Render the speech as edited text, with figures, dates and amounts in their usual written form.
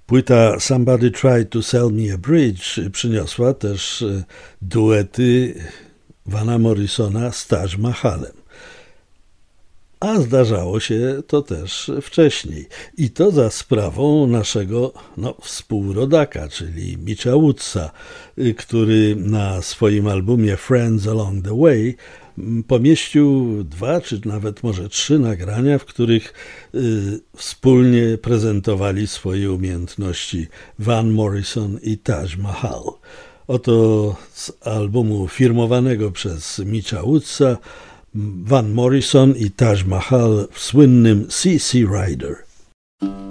Płyta Somebody Tried to Sell Me a Bridge przyniosła też duety Vana Morrisona z Taj Mahalem. A zdarzało się to też wcześniej. I to za sprawą naszego współrodaka, czyli Mitcha Woodsa, który na swoim albumie Friends Along the Way pomieścił 2 czy nawet może 3 nagrania, w których wspólnie prezentowali swoje umiejętności Van Morrison i Taj Mahal. Oto z albumu firmowanego przez Mitcha Woodsa Van Morrison i Taj Mahal w słynnym CC Rider.